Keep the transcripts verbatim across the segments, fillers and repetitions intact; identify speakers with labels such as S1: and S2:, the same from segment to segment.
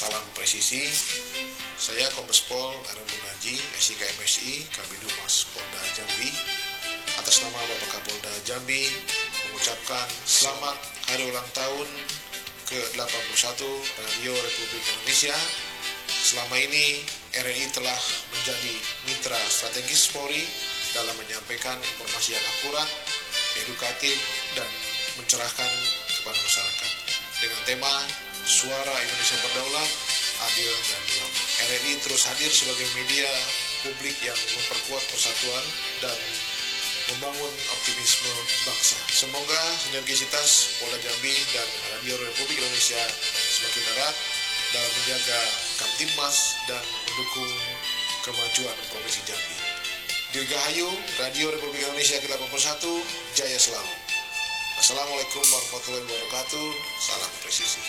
S1: Salam presisi. Saya Kombes Pol Arun Haji, S I K M S I, Kabid Humas Polda Jambi. Atas nama Bapak Kapolda Jambi mengucapkan selamat hari ulang tahun ke delapan puluh satu Radio Republik Indonesia. Selama ini R R I telah menjadi mitra strategis Polri dalam menyampaikan informasi yang akurat, edukatif, dan mencerahkan kepada masyarakat. Dengan tema Suara Indonesia Berdaulat, Adil dan Damai. R R I terus hadir sebagai media publik yang memperkuat persatuan dan membangun optimisme bangsa. Semoga sinergisitas Polda Jambi dan Radio Republik Indonesia semakin erat dalam menjaga Kamtibmas dan mendukung kemajuan Provinsi Jambi. Dirgahayu Radio Republik Indonesia ke delapan puluh satu, jaya selalu. Assalamualaikum warahmatullahi wabarakatuh. Salam presisi.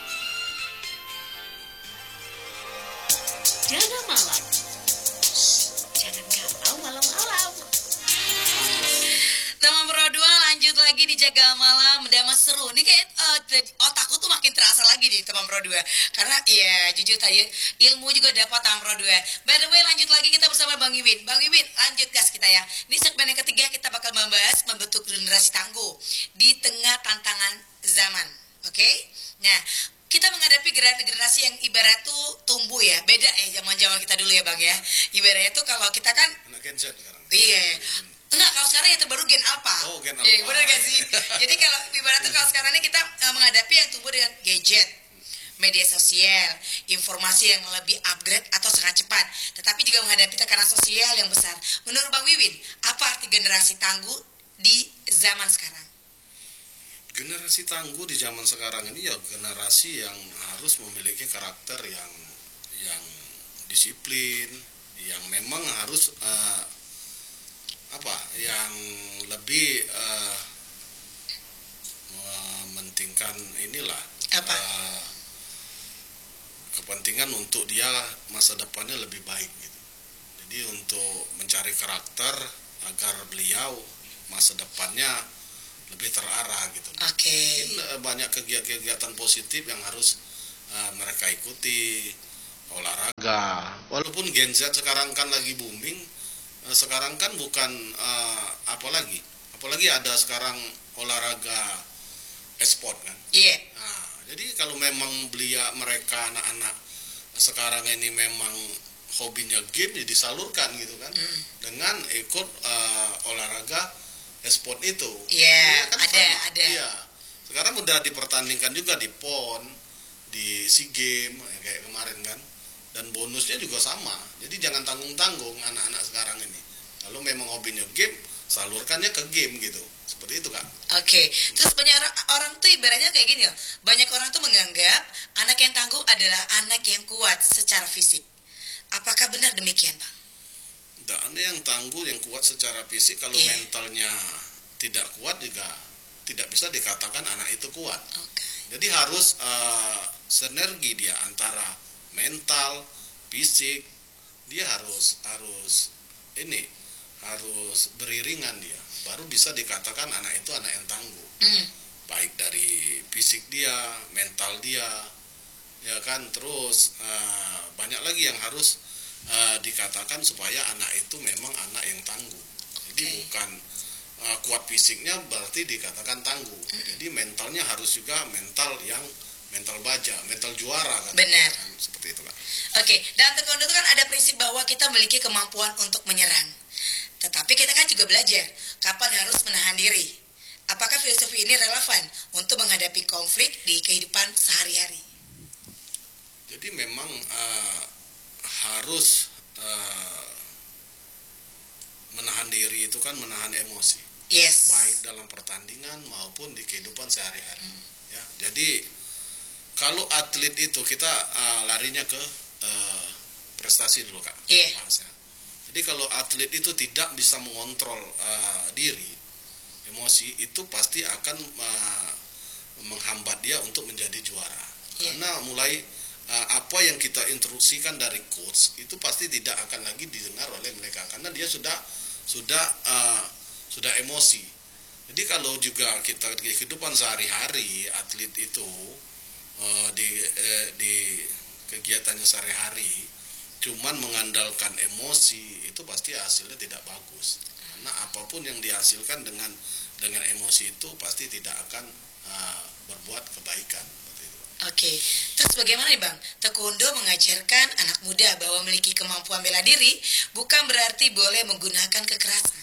S2: Jaga malam. Jangan galau malam-malam. Teman Pro dua lanjut lagi di Jaga Malam. Udah mas seru. Ini kayak uh, otakku tuh makin terasa lagi di teman Pro dua. Karena ya jujur tadi ilmu juga dapat teman Pro dua. By the way lanjut lagi kita bersama Bang Iwin. Bang Iwin lanjut gas kita ya. Ini segmen yang ketiga kita bakal membahas membentuk generasi tangguh di tengah tantangan zaman. Oke? Okay? Nah, kita menghadapi generasi yang ibarat tuh tumbuh ya, beda ya zaman-zaman kita dulu ya Bang ya. Ibaratnya tuh kalau kita kan
S3: anak Gen Z sekarang.
S2: Iya. Enggak, kalau sekarang yang terbaru Gen Alpha.
S3: Oh, Gen Alpha.
S2: Iya, benar gak sih? Jadi kalau ibaratnya kalau sekarang ini kita uh, menghadapi yang tumbuh dengan gadget, media sosial, informasi yang lebih upgrade atau sangat cepat, tetapi juga menghadapi tekanan sosial yang besar. Menurut Bang Wiwin, apa arti generasi tangguh di zaman sekarang?
S3: Generasi tangguh di zaman sekarang ini ya generasi yang harus memiliki karakter yang yang disiplin, yang memang harus uh, apa, yang lebih uh, mementingkan inilah
S2: apa?
S3: Uh, kepentingan untuk dia masa depannya lebih baik gitu. Jadi untuk mencari karakter agar beliau masa depannya lebih terarah gitu.
S2: Oke. Okay.
S3: Mungkin uh, banyak kegiatan-kegiatan positif yang harus uh, mereka ikuti, olahraga. Walaupun Gen Z sekarang kan lagi booming, uh, sekarang kan bukan uh, apa lagi, apalagi ada sekarang olahraga e-sport kan.
S2: Iya. Yeah.
S3: Nah, jadi kalau memang belia mereka anak-anak sekarang ini memang hobinya game, ya disalurkan gitu kan, mm. dengan ikut uh, olahraga e-sport itu.
S2: Iya, yeah,
S3: ya, kan
S2: ada,
S3: sama.
S2: ada.
S3: Iya. Sekarang udah dipertandingkan juga di P O N, di SEA Games kayak kemarin kan. Dan bonusnya juga sama. Jadi jangan tanggung-tanggung anak-anak sekarang ini. Kalau memang hobinya game, salurkannya ke game gitu. Seperti itu kan.
S2: Oke. Okay. Terus banyak orang, orang tuh ibaratnya kayak gini loh. Banyak orang tuh menganggap anak yang tangguh adalah anak yang kuat secara fisik. Apakah benar demikian, Bang?
S3: Tidak ada yang tangguh yang kuat secara fisik. Kalau yeah. mentalnya tidak kuat juga tidak bisa dikatakan anak itu kuat.
S2: Okay.
S3: Jadi harus uh, sinergi dia antara mental, fisik. Dia harus harus ini harus beriringan dia. Baru bisa dikatakan anak itu anak yang tangguh. Mm. Baik dari fisik dia, mental dia, ya kan. Terus uh, banyak lagi yang harus Uh, dikatakan supaya anak itu memang anak yang tangguh. Jadi okay. bukan uh, kuat fisiknya berarti dikatakan tangguh. Mm-hmm. Jadi mentalnya harus juga mental yang mental baja, mental juara kan.
S2: Benar.
S3: Kan, seperti itu kan.
S2: Oke, okay. Dalam taekwondo itu kan ada prinsip bahwa kita memiliki kemampuan untuk menyerang. Tetapi kita kan juga belajar kapan harus menahan diri. Apakah filosofi ini relevan untuk menghadapi konflik di kehidupan sehari-hari?
S3: Jadi memang uh, harus uh, menahan diri itu kan menahan emosi,
S2: yes.
S3: baik dalam pertandingan maupun di kehidupan sehari-hari. Hmm. Ya, jadi kalau atlet itu kita uh, larinya ke uh, prestasi dulu kak.
S2: Yeah.
S3: Jadi kalau atlet itu tidak bisa mengontrol uh, diri, emosi itu pasti akan uh, menghambat dia untuk menjadi juara. Yeah. Karena mulai Uh, apa yang kita instruksikan dari coach itu pasti tidak akan lagi didengar oleh mereka karena dia sudah sudah uh, sudah emosi. Jadi kalau juga kita di kehidupan sehari-hari atlet itu uh, di uh, di kegiatannya sehari-hari cuman mengandalkan emosi, itu pasti hasilnya tidak bagus. Karena apapun yang dihasilkan dengan dengan emosi itu pasti tidak akan uh, berbuat kebaikan.
S2: Oke, terus bagaimana nih Bang? Taekwondo mengajarkan anak muda bahwa memiliki kemampuan bela diri bukan berarti boleh menggunakan kekerasan.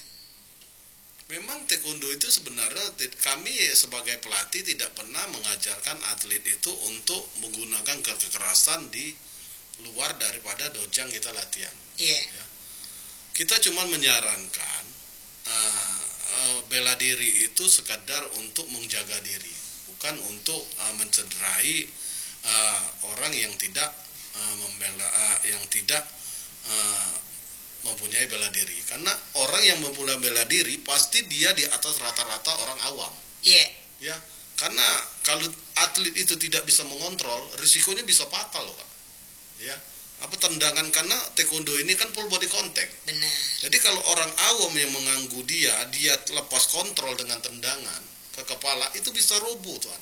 S3: Memang taekwondo itu sebenarnya kami sebagai pelatih tidak pernah mengajarkan atlet itu untuk menggunakan kekerasan di luar daripada dojang kita latihan.
S2: Iya. Yeah.
S3: Ya. Kita cuma menyarankan uh, uh, bela diri itu sekadar untuk menjaga diri, bukan untuk uh, mencederai uh, orang yang tidak uh, membela, uh, yang tidak uh, mempunyai bela diri. Karena orang yang mempunyai bela diri pasti dia di atas rata-rata orang awam.
S2: Iya. Yeah.
S3: Ya, karena kalau atlet itu tidak bisa mengontrol, risikonya bisa fatal loh, Kak. Ya, apa tendangan, karena taekwondo ini kan full body contact.
S2: Benar.
S3: Jadi kalau orang awam yang mengganggu dia, dia lepas kontrol dengan tendangan ke kepala, itu bisa rubuh tuan.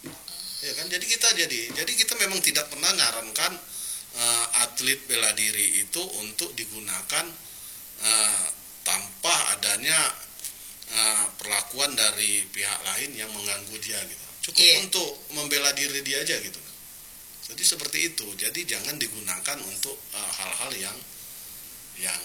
S3: Ya kan, jadi kita jadi jadi kita memang tidak pernah nyarankan uh, atlet bela diri itu untuk digunakan uh, tanpa adanya uh, perlakuan dari pihak lain yang mengganggu dia gitu. Cukup yeah. untuk membela diri dia aja gitu. Jadi seperti itu. Jadi jangan digunakan untuk uh, hal-hal yang yang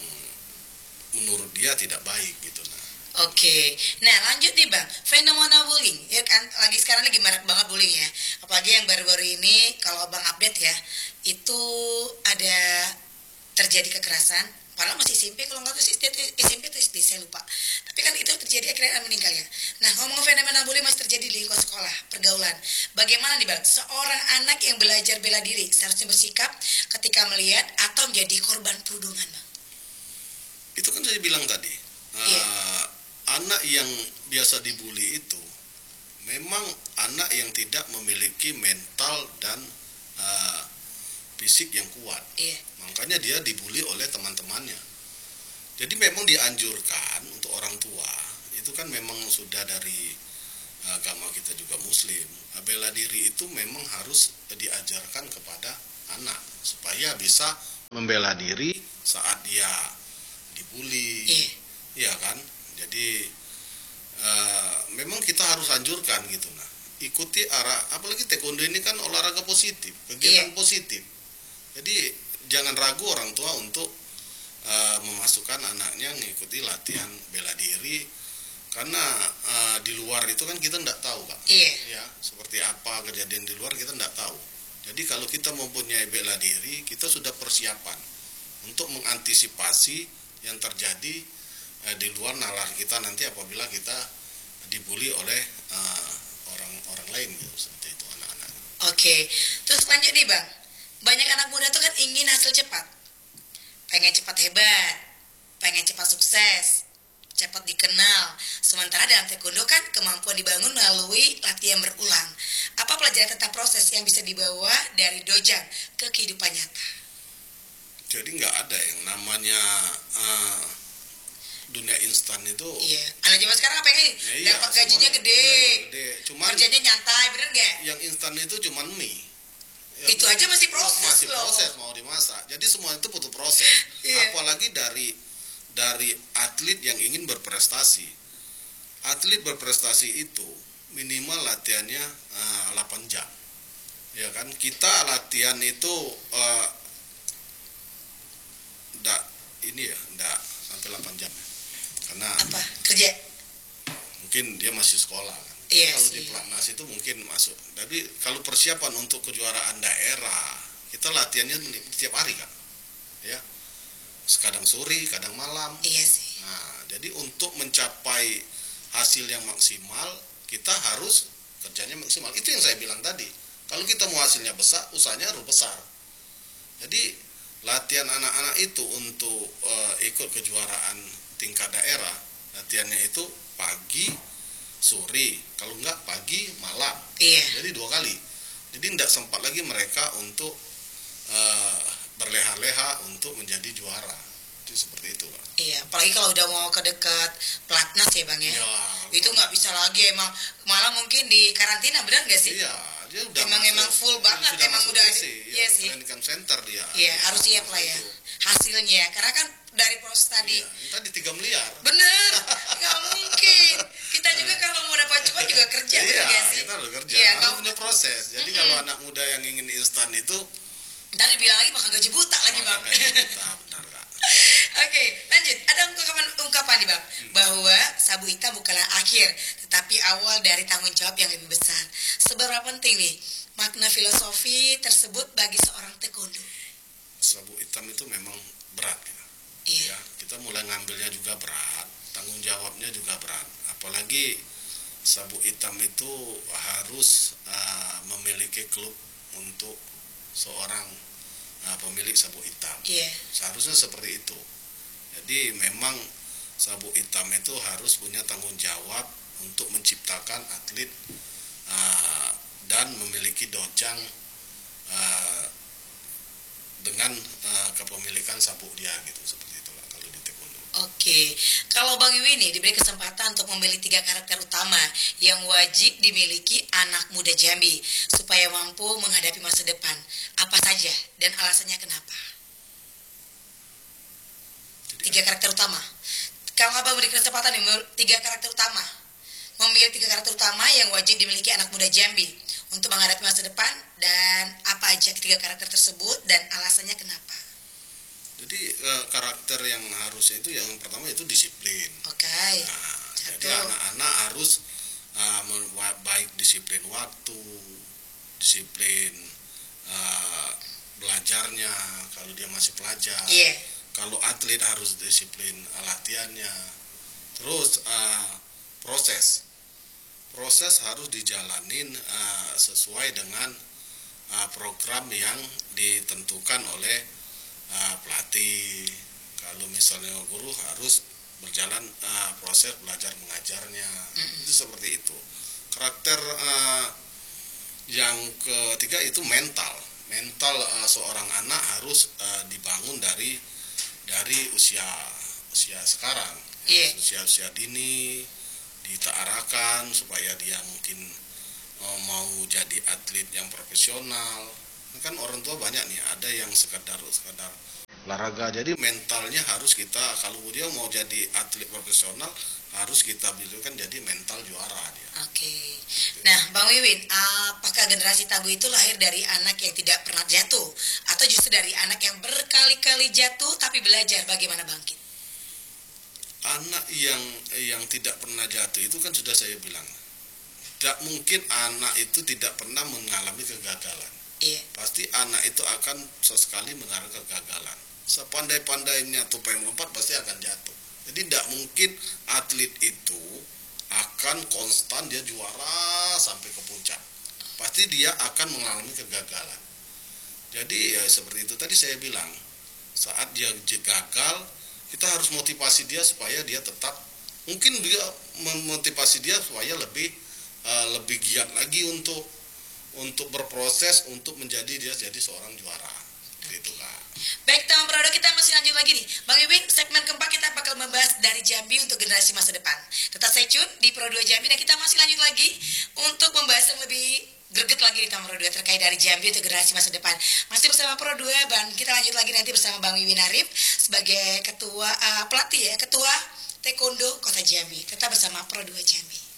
S3: menurut dia tidak baik gitu. Nah.
S2: Oke, nah lanjut nih Bang, fenomena bullying, ya kan lagi sekarang lagi marak banget bullying ya, apalagi yang baru-baru ini kalau Bang update ya, itu ada terjadi kekerasan, padahal masih S M P kalau nggak tuh S M P atau S D saya lupa, tapi kan itu terjadi akhirnya meninggal ya. Nah ngomong fenomena bullying masih terjadi di lingkungan sekolah, pergaulan, bagaimana nih Bang, seorang anak yang belajar bela diri seharusnya bersikap ketika melihat atau menjadi korban perundungan Bang?
S3: Itu kan saya bilang tadi. Uh, yeah. Anak yang biasa dibully itu memang anak yang tidak memiliki mental dan uh, fisik yang kuat.
S2: Yeah.
S3: Makanya dia dibully oleh teman-temannya. Jadi memang dianjurkan untuk orang tua, itu kan memang sudah dari agama kita juga Muslim, bela diri itu memang harus diajarkan kepada anak supaya bisa membela diri saat dia dibully.
S2: Yeah.
S3: Ya kan? Jadi uh, memang kita harus anjurkan gitu. Nah, ikuti arah, apalagi taekwondo ini kan olahraga positif, kegiatan yeah. positif. Jadi jangan ragu orang tua untuk uh, memasukkan anaknya mengikuti latihan bela diri, karena uh, di luar itu kan kita tidak tahu, Pak.
S2: Yeah.
S3: Ya, seperti apa kejadian di luar kita tidak tahu. Jadi kalau kita mempunyai bela diri, kita sudah persiapan untuk mengantisipasi yang terjadi di luar nalar kita nanti apabila kita dibully oleh uh, orang-orang lain gitu, seperti itu anak-anak.
S2: Oke, terus lanjut nih Bang, banyak anak muda tuh kan ingin hasil cepat, pengen cepat hebat, pengen cepat sukses, cepat dikenal. Sementara dalam taekwondo kan kemampuan dibangun melalui latihan berulang. Apa pelajaran tentang proses yang bisa dibawa dari dojang ke kehidupan nyata?
S3: Jadi nggak ada yang namanya uh, dunia instan itu.
S2: Iya. Anak zaman sekarang apa ini? Ya, iya, dapat gajinya gede.
S3: Iya, gede. Cuman
S2: kerjanya nyantai, bener nggak?
S3: Yang instan itu cuman mie. Ya,
S2: itu aja masih proses
S3: masih
S2: loh.
S3: proses mau dimasak. Jadi semua itu butuh proses. Iya. Apalagi dari dari atlet yang ingin berprestasi. Atlet berprestasi itu minimal latihannya uh, delapan jam. Ya kan? Kita latihan itu uh, enggak ini ya, enggak sampai delapan jam. Karena
S2: apa? Kerja?
S3: Mungkin dia masih sekolah kan.
S2: Iya,
S3: kalau
S2: sih.
S3: Di pelatnas itu mungkin masuk. Tapi kalau persiapan untuk kejuaraan daerah, kita latihannya setiap hari kan. Ya. Kadang sore, kadang malam.
S2: Iya sih.
S3: Nah, jadi untuk mencapai hasil yang maksimal, kita harus kerjanya maksimal. Itu yang saya bilang tadi. Kalau kita mau hasilnya besar, usahanya harus besar. Jadi latihan anak-anak itu untuk uh, ikut kejuaraan tingkat daerah, latihannya itu pagi, sore, kalau enggak pagi, malam.
S2: Iya.
S3: Jadi dua kali. Jadi tidak sempat lagi mereka untuk uh, berleha-leha untuk menjadi juara. Jadi seperti itu, Pak.
S2: Iya, apalagi kalau udah mau ke dekat pelatnas ya Bang ya.
S3: Ya,
S2: itu nggak bisa lagi emang, malah mungkin di karantina, benar nggak sih?
S3: Iya, dia udah
S2: emang
S3: masuk,
S2: emang full banget, emang udah
S3: sih, ya.
S2: Iya sih.
S3: training camp center dia.
S2: Iya, harus siap lah ya
S3: Itu.
S2: hasilnya. Karena kan dari proses tadi.
S3: Iya, ini tadi tiga miliar.
S2: Bener, nggak mungkin. Kita juga kalau mau dapat cuan juga kerja, bener
S3: Iya,
S2: nggak sih?
S3: kita harus kerja,
S2: Iya,
S3: harus
S2: nggak-
S3: punya proses. Jadi
S2: Mm-mm.
S3: kalau anak muda yang ingin instan itu,
S2: Ntar dibilang lagi bakal gaji buta lagi bang.
S3: maka kayak kita benar Kak.
S2: Oke, lanjut. Ada ungkapan ungkapan nih bang, bahwa sabu hitam bukanlah akhir, tetapi awal dari tanggung jawab yang lebih besar. Seberapa penting nih makna filosofi tersebut bagi seorang taekwondo?
S3: Sabu hitam itu memang berat ya.
S2: Iya.
S3: Ya, kita mulai ngambilnya juga berat, tanggung jawabnya juga berat. Apalagi sabu hitam itu harus uh, memiliki klub untuk seorang uh, pemilik sabu hitam.
S2: Iya.
S3: Seharusnya seperti itu. Jadi memang sabu hitam itu harus punya tanggung jawab untuk menciptakan atlet uh, dan memiliki dojang uh, dengan uh, kepemilikan sabuk dia gitu, seperti itu lah kalau di taekwondo.
S2: Oke, kalau Bang Iwi nih diberi kesempatan untuk memilih tiga karakter utama yang wajib dimiliki anak muda Jambi supaya mampu menghadapi masa depan, apa saja dan alasannya kenapa?
S3: Jadi,
S2: Tiga karakter utama. Kalau Abang beri kesempatan nih, memilih tiga karakter utama, memilih tiga karakter utama yang wajib dimiliki anak muda Jambi untuk menghadapi masa depan, dan apa aja ketiga karakter tersebut dan alasannya kenapa?
S3: jadi uh, karakter yang harusnya itu yang pertama itu disiplin.
S2: Oke.
S3: Nah,
S2: Satu.
S3: jadi anak-anak harus uh, men- wa- baik disiplin waktu, disiplin uh, belajarnya kalau dia masih pelajar.
S2: Iya.
S3: Kalau atlet harus disiplin uh, latihannya. Terus uh, proses, proses harus dijalanin uh, sesuai dengan uh, program yang ditentukan oleh uh, pelatih. Kalau misalnya guru harus berjalan uh, proses belajar mengajarnya.
S2: Mm-mm.
S3: Itu seperti itu. Karakter uh, yang ketiga itu mental. Mental uh, seorang anak harus uh, dibangun dari dari usia usia sekarang.
S2: Iya.
S3: Usia-usia dini ditaarahkan supaya dia mungkin uh, mau jadi atlet yang profesional. Kan orang tua banyak nih, ada yang sekedar sekedar olahraga. Jadi mentalnya harus kita, kalau dia mau jadi atlet profesional harus kita berikan jadi mental juara dia.
S2: Oke. Nah, Bang Wiwin, apakah generasi Tangguh itu lahir dari anak yang tidak pernah jatuh, atau justru dari anak yang berkali-kali jatuh tapi belajar bagaimana bangkit?
S3: Anak yang yang tidak pernah jatuh itu kan sudah saya bilang, tidak mungkin anak itu tidak pernah mengalami kegagalan.
S2: Iya.
S3: Pasti anak itu akan sesekali mengalami kegagalan. Sepandai-pandainya tupai melompat pasti akan jatuh. Jadi tidak mungkin atlet itu akan konstan dia juara sampai ke puncak. Pasti dia akan mengalami kegagalan. Jadi ya seperti itu tadi saya bilang, saat dia gagal, kita harus motivasi dia supaya dia tetap, mungkin dia memotivasi dia supaya lebih uh, lebih giat lagi untuk untuk berproses untuk menjadi dia jadi seorang juara. Gitu lah.
S2: Baik, teman produk, kita masih lanjut lagi nih. Bang Wiwin, segmen keempat kita bakal membahas dari Jambi untuk generasi masa depan. Tetap stay tune di Pro dua Jambi, dan kita masih lanjut lagi untuk membahas yang lebih greget lagi di Taman Pro dua terkait dari Jambi untuk generasi masa depan. Masih bersama Pro dua, dan kita lanjut lagi nanti bersama Bang Wiwin Arif sebagai ketua uh, pelatih ya, ketua Taekwondo Kota Jambi. Tetap bersama Pro dua Jambi.